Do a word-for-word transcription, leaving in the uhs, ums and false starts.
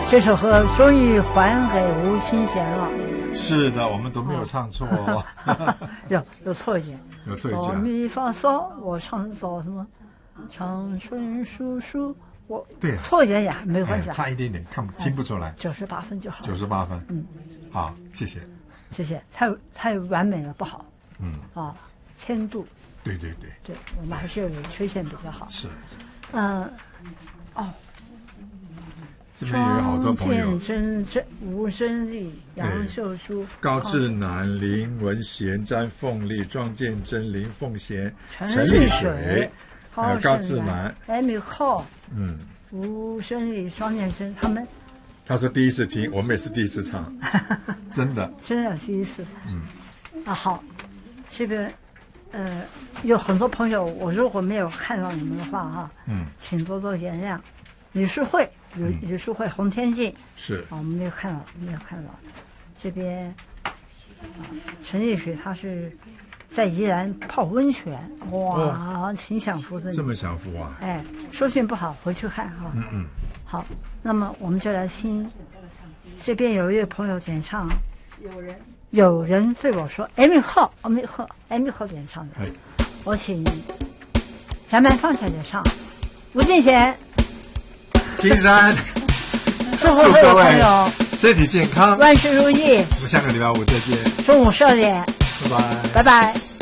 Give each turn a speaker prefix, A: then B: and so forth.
A: 这首歌终于还给吴清贤了。
B: 是的，我们都没有唱错哦。
A: 有有错一点，
B: 有错一点。
A: 哆咪发嗦，我唱到什么？长春叔叔，我
B: 对
A: 错一点也没关系、啊
B: 哎，差一点点，看听不出来。
A: 九十八分就好。
B: 九十八分，
A: 嗯，
B: 好，谢谢。
A: 谢谢，太太完美了不好。
B: 嗯
A: 啊，千度。
B: 对对对，
A: 对我们还是有缺陷比较好。
B: 是。
A: 嗯、呃，哦。
B: 这边有好多朋友。
A: 真真吴真丽、杨秀珠、
B: 高志南、林文贤、詹凤丽、庄建真、林凤贤、
A: 陈
B: 丽
A: 水、
B: 还有高志南、
A: Amy Cole，
B: 嗯，
A: 吴真丽、庄建真他们。
B: 他说第一次听，我们也是第一次唱，真的，
A: 真的第一次。
B: 嗯，
A: 啊好，这边呃有很多朋友，我如果没有看到你们的话哈，
B: 嗯，
A: 请多多原谅。吕淑慧，吕吕淑慧，洪天静
B: 是
A: 啊，我们没有看到，没有看到。这边啊，陈丽水他是在宜兰泡温泉，哇，哦、挺享福的。
B: 这么享福啊！
A: 哎，收讯不好，回去看哈。
B: 嗯嗯。
A: 好，那么我们就来听，这边有一位朋友点唱，有人有人对我说 ，Amy 贺，Amy 贺，Amy 贺点唱的。
B: 哎，
A: 我请咱们放下点唱，吴敬贤。
B: 金山，
A: 祝福各位朋友
B: 身体健康，
A: 万事如意。我
B: 们下个礼拜五再见，
A: 中午十二点，
B: 拜拜，
A: 拜拜。